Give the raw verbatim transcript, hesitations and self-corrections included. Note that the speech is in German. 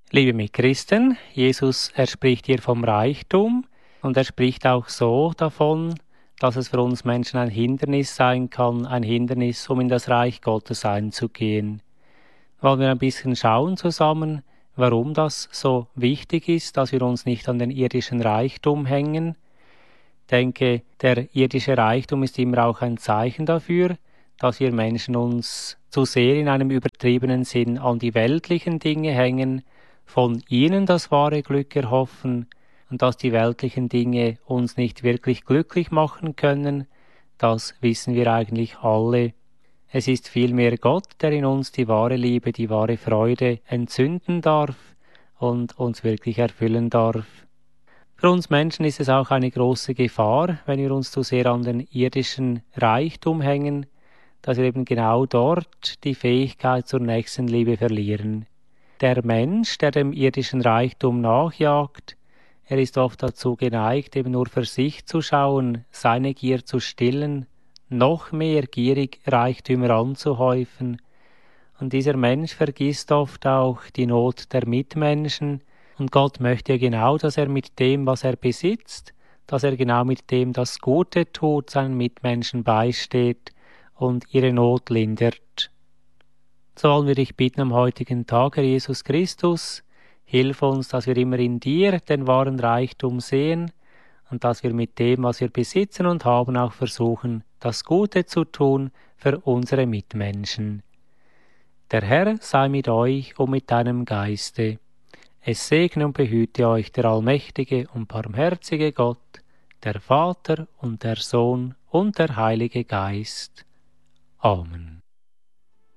Liebe Mitchristen, Jesus, er spricht hier vom Reichtum und er spricht auch so davon, dass es für uns Menschen ein Hindernis sein kann, ein Hindernis, um in das Reich Gottes einzugehen. Wollen wir ein bisschen schauen zusammen, warum das so wichtig ist, dass wir uns nicht an den irdischen Reichtum hängen. Ich denke, der irdische Reichtum ist immer auch ein Zeichen dafür, dass wir Menschen uns zu sehr in einem übertriebenen Sinn an die weltlichen Dinge hängen, von ihnen das wahre Glück erhoffen und dass die weltlichen Dinge uns nicht wirklich glücklich machen können, das wissen wir eigentlich alle. Es ist vielmehr Gott, der in uns die wahre Liebe, die wahre Freude entzünden darf und uns wirklich erfüllen darf. Für uns Menschen ist es auch eine große Gefahr, wenn wir uns zu sehr an den irdischen Reichtum hängen, dass wir eben genau dort die Fähigkeit zur Nächstenliebe verlieren. Der Mensch, der dem irdischen Reichtum nachjagt, er ist oft dazu geneigt, eben nur für sich zu schauen, seine Gier zu stillen, noch mehr gierig Reichtümer anzuhäufen. Und dieser Mensch vergisst oft auch die Not der Mitmenschen. Und Gott möchte genau, dass er mit dem, was er besitzt, dass er genau mit dem das Gute tut, seinen Mitmenschen beisteht und ihre Not lindert. So wollen wir dich bitten am heutigen Tag, Herr Jesus Christus, hilf uns, dass wir immer in dir den wahren Reichtum sehen und dass wir mit dem, was wir besitzen und haben, auch versuchen, das Gute zu tun für unsere Mitmenschen. Der Herr sei mit euch und mit deinem Geiste. Es segne und behüte euch der allmächtige und barmherzige Gott, der Vater und der Sohn und der Heilige Geist. Amen.